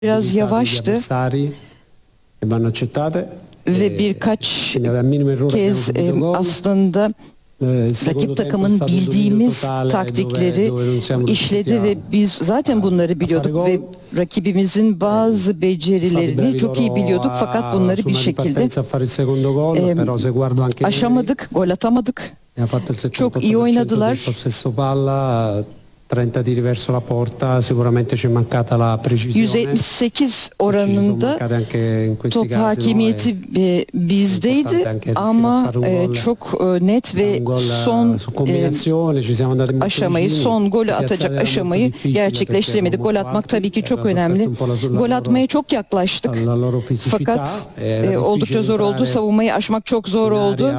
biraz yavaştı ve birkaç kez aslında rakip takımın bildiğimiz taktikleri işledi ve biz zaten bunları biliyorduk ve rakibimizin bazı becerilerini çok iyi biliyorduk, fakat bunları bir şekilde aşamadık, gol atamadık. Çok iyi oynadılar. 30 tiri verso la porta, sicuramente ci è mancata la precisione. 178 oranında top hakimiyeti bizdeydi ama çok net ve son aşamayı, son golü atacak aşamayı gerçekleştiremedik. Gol atmak tabii ki çok önemli. Gol atmaya çok yaklaştık fakat oldukça zor oldu. Savunmayı aşmak çok zor oldu.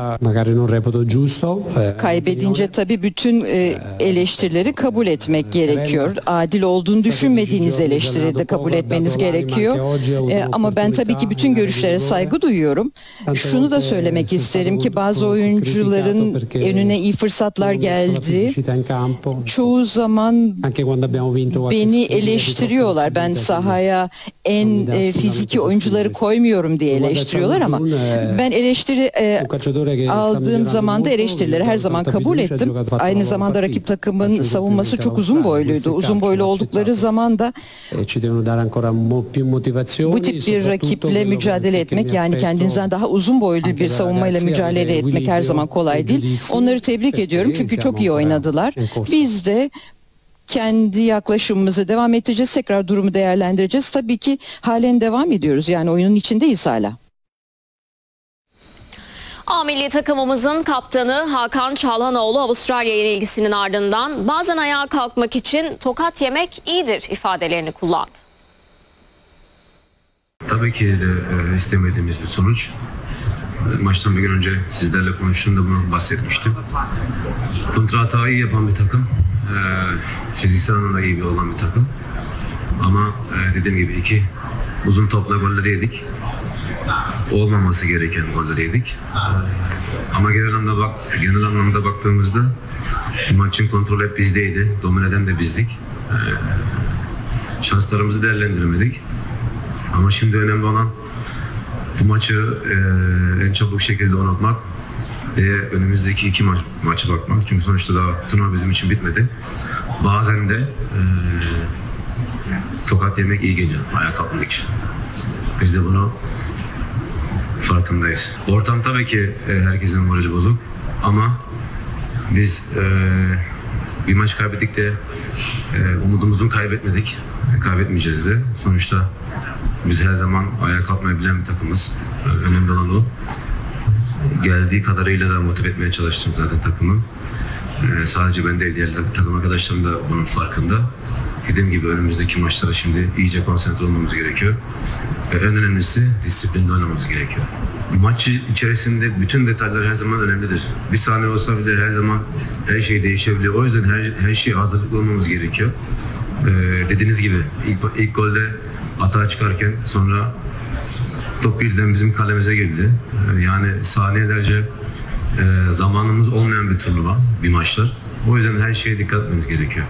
Kaybedince tabii bütün eleştirileri kabul etmek gerekiyor. Adil olduğunu düşünmediğiniz eleştiriyi de kabul etmeniz gerekiyor. Ama ben tabii ki bütün görüşlere saygı duyuyorum. Şunu da söylemek isterim ki bazı oyuncuların önüne iyi fırsatlar geldi. Çoğu zaman beni eleştiriyorlar. Ben sahaya en fiziki oyuncuları koymuyorum diye eleştiriyorlar ama ben eleştiri aldığım zaman da eleştirileri her zaman kabul ettim. Aynı zamanda rakip takımın savunması çok uzun boyluydu. Uzun boylu oldukları zaman da bu tip bir rakiple mücadele etmek, yani kendinizden daha uzun boylu bir savunmayla mücadele etmek her zaman kolay değil. Onları tebrik ediyorum çünkü çok iyi oynadılar. Biz de kendi yaklaşımımızı devam edeceğiz. Tekrar durumu değerlendireceğiz. Tabii ki halen devam ediyoruz. Yani oyunun içindeyiz hala. A milli takımımızın kaptanı Hakan Çalhanoğlu Avustralya yenilgisinin ardından bazen ayağa kalkmak için tokat yemek iyidir ifadelerini kullandı. Tabii ki de istemediğimiz bir sonuç. Maçtan bir gün önce sizlerle konuştuğumda bunu bahsetmiştim. Kontra hatayı yapan bir takım, fiziksel anlamda iyi olan bir takım. Ama dediğim gibi iki uzun topla golleri yedik. Olmaması gereken golleri yedik. Ama genel anlamda baktığımızda maçın kontrolü hep bizdeydi. Domine eden de bizdik. Şanslarımızı değerlendiremedik. Ama şimdi önemli olan bu maçı en çabuk şekilde oynatmak ve önümüzdeki iki maça bakmak. Çünkü sonuçta daha turnuva bizim için bitmedi. Bazen de tokat yemek iyi geliyor ayağa kalkmak için. Biz de bunu farkındayız. Ortam tabii ki herkesin morali bozuk ama biz bir maç kaybettik de umudumuzu kaybetmedik. Kaybetmeyeceğiz de. Sonuçta biz her zaman ayağa kalkmayı bilen bir takımız. Önemli olan o. Geldiği kadarıyla da motive etmeye çalıştım zaten takımı. Sadece ben değil, diğer takım arkadaşlarım da bunun farkında. Dediğim gibi önümüzdeki maçlara şimdi iyice konsantre olmamız gerekiyor. En önemlisi disiplinli oynamamız gerekiyor. Maç içerisinde bütün detaylar her zaman önemlidir. Bir saniye olsa bile her zaman her şey değişebiliyor. O yüzden her şeye hazırlıklı olmamız gerekiyor. Dediğiniz gibi ilk golde hata çıkarken sonra top birden bizim kalemize girdi. Yani saniyelerce zamanımız olmayan bir turnuva, bir maçlar. O yüzden her şeye dikkat etmemiz gerekiyor.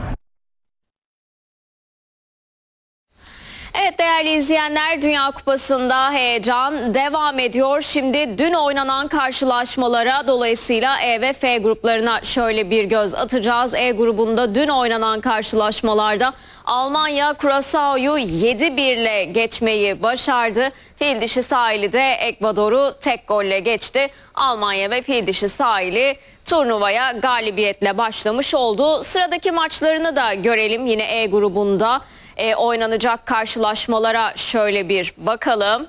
Evet değerli izleyenler, Dünya Kupası'nda heyecan devam ediyor. Şimdi dün oynanan karşılaşmalara, dolayısıyla E ve F gruplarına şöyle bir göz atacağız. E grubunda dün oynanan karşılaşmalarda Almanya Curaçao'yu 7-1 ile geçmeyi başardı. Fil dişi sahili de Ekvador'u tek golle geçti. Almanya ve fil dişi sahili turnuvaya galibiyetle başlamış oldu. Sıradaki maçlarını da görelim yine E grubunda. Oynanacak karşılaşmalara şöyle bir bakalım.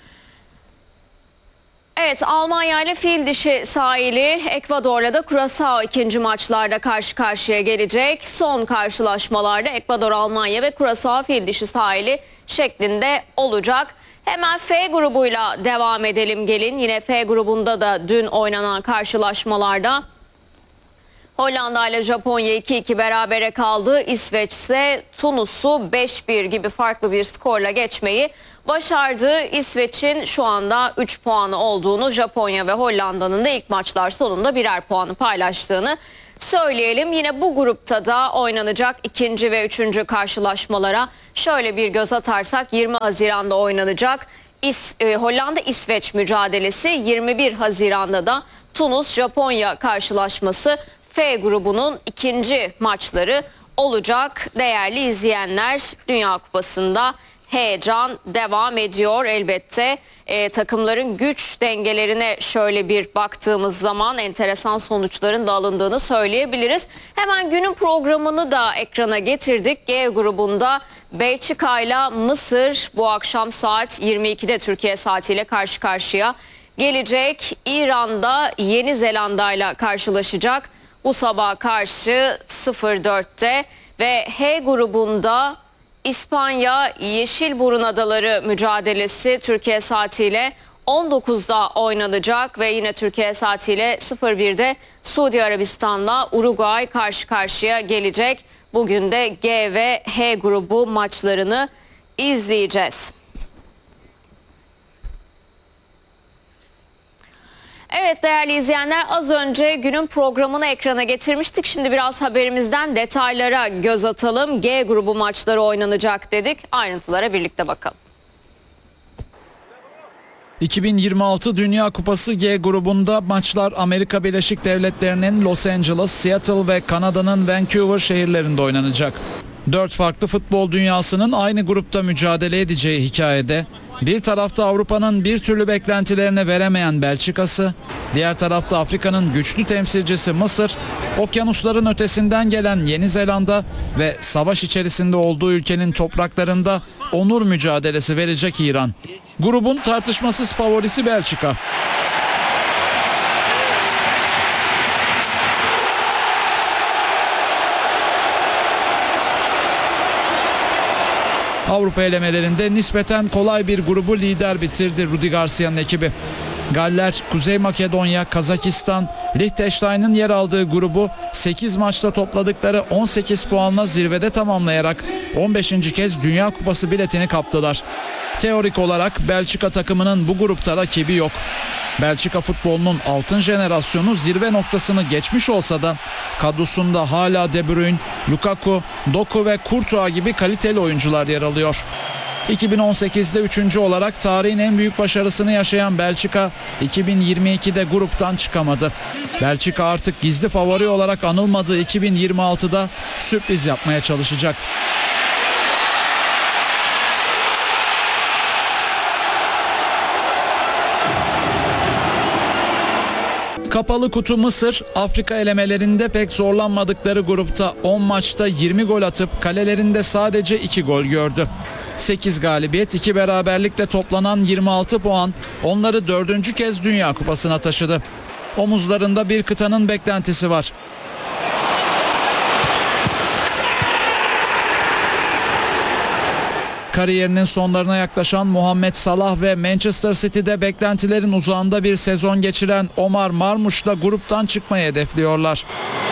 Evet, Almanya ile fil dişi sahili, Ekvador'la da Curaçao ikinci maçlarda karşı karşıya gelecek. Son karşılaşmalarda Ekvador, Almanya ve Curaçao fil dişi sahili şeklinde olacak. Hemen F grubuyla devam edelim gelin. Yine F grubunda da dün oynanan karşılaşmalarda Hollanda ile Japonya 2-2 berabere kaldı. İsveç ise Tunus'u 5-1 gibi farklı bir skorla geçmeyi başardı. İsveç'in şu anda 3 puanı olduğunu, Japonya ve Hollanda'nın da ilk maçlar sonunda birer puanı paylaştığını söyleyelim. Yine bu grupta da oynanacak ikinci ve üçüncü karşılaşmalara şöyle bir göz atarsak 20 Haziran'da oynanacak Hollanda-İsveç mücadelesi, 21 Haziran'da da Tunus-Japonya karşılaşması F grubunun ikinci maçları olacak. Değerli izleyenler, Dünya Kupası'nda heyecan devam ediyor elbette. Takımların güç dengelerine şöyle bir baktığımız zaman enteresan sonuçların da alındığını söyleyebiliriz. Hemen günün programını da ekrana getirdik. G grubunda Belçika ile Mısır bu akşam saat 22'de Türkiye saatiyle karşı karşıya gelecek. İran'da Yeni Zelanda ile karşılaşacak bu sabah karşı 04'te ve H grubunda İspanya Yeşilburun Adaları mücadelesi Türkiye saatiyle 19'da oynanacak ve yine Türkiye saatiyle 01'de Suudi Arabistan'la Uruguay karşı karşıya gelecek. Bugün de G ve H grubu maçlarını izleyeceğiz. Evet değerli izleyenler, az önce günün programını ekrana getirmiştik. Şimdi biraz haberimizden detaylara göz atalım. G grubu maçları oynanacak dedik. Ayrıntılara birlikte bakalım. 2026 Dünya Kupası G grubunda maçlar Amerika Birleşik Devletleri'nin Los Angeles, Seattle ve Kanada'nın Vancouver şehirlerinde oynanacak. 4 farklı futbol dünyasının aynı grupta mücadele edeceği hikayede bir tarafta Avrupa'nın bir türlü beklentilerini veremeyen Belçika'sı, diğer tarafta Afrika'nın güçlü temsilcisi Mısır, okyanusların ötesinden gelen Yeni Zelanda ve savaş içerisinde olduğu ülkenin topraklarında onur mücadelesi verecek İran. Grubun tartışmasız favorisi Belçika. Avrupa elemelerinde nispeten kolay bir grubu lider bitirdi Rudi Garcia'nın ekibi. Galler, Kuzey Makedonya, Kazakistan, Liechtenstein'ın yer aldığı grubu 8 maçta topladıkları 18 puanla zirvede tamamlayarak 15. kez Dünya Kupası biletini kaptılar. Teorik olarak Belçika takımının bu grupta rakibi yok. Belçika futbolunun altın jenerasyonu zirve noktasını geçmiş olsa da kadrosunda hala De Bruyne, Lukaku, Doku ve Courtois gibi kaliteli oyuncular yer alıyor. 2018'de 3. olarak tarihin en büyük başarısını yaşayan Belçika 2022'de gruptan çıkamadı. Belçika artık gizli favori olarak anılmadığı 2026'da sürpriz yapmaya çalışacak. Kapalı kutu Mısır, Afrika elemelerinde pek zorlanmadıkları grupta 10 maçta 20 gol atıp kalelerinde sadece 2 gol gördü. 8 galibiyet, 2 beraberlikle toplanan 26 puan onları 4. kez Dünya Kupası'na taşıdı. Omuzlarında bir kıtanın beklentisi var. Kariyerinin sonlarına yaklaşan Muhammed Salah ve Manchester City'de beklentilerin uzağında bir sezon geçiren Omar Marmuş'la gruptan çıkmayı hedefliyorlar.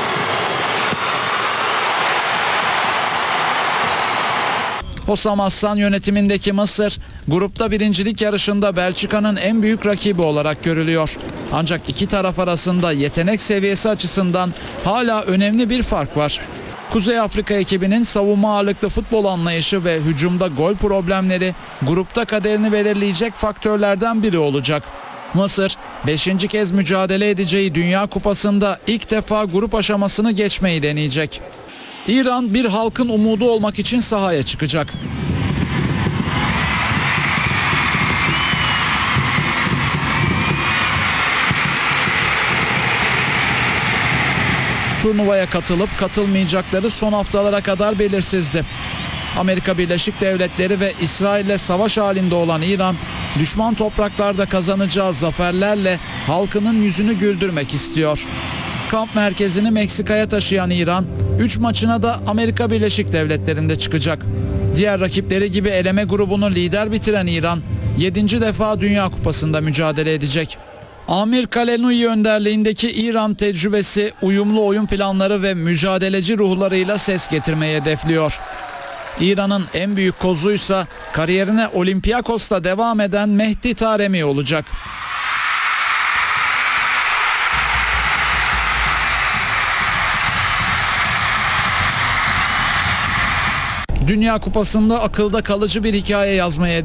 Hosam Hassan yönetimindeki Mısır, grupta birincilik yarışında Belçika'nın en büyük rakibi olarak görülüyor. Ancak iki taraf arasında yetenek seviyesi açısından hala önemli bir fark var. Kuzey Afrika ekibinin savunma ağırlıklı futbol anlayışı ve hücumda gol problemleri grupta kaderini belirleyecek faktörlerden biri olacak. Mısır 5. kez mücadele edeceği Dünya Kupası'nda ilk defa grup aşamasını geçmeyi deneyecek. İran bir halkın umudu olmak için sahaya çıkacak. Turnuvaya katılıp katılmayacakları son haftalara kadar belirsizdi. Amerika Birleşik Devletleri ve İsrail'le savaş halinde olan İran, düşman topraklarda kazanacağı zaferlerle halkının yüzünü güldürmek istiyor. Kamp merkezini Meksika'ya taşıyan İran, 3 maçına da Amerika Birleşik Devletleri'nde çıkacak. Diğer rakipleri gibi eleme grubunu lider bitiren İran, 7. defa Dünya Kupası'nda mücadele edecek. Amir Kalenui önderliğindeki İran tecrübesi, uyumlu oyun planları ve mücadeleci ruhlarıyla ses getirmeyi hedefliyor. İran'ın en büyük kozuysa kariyerine Olympiakos'ta devam eden Mehdi Taremi olacak. Dünya Kupası'nda akılda kalıcı bir hikaye yazmaya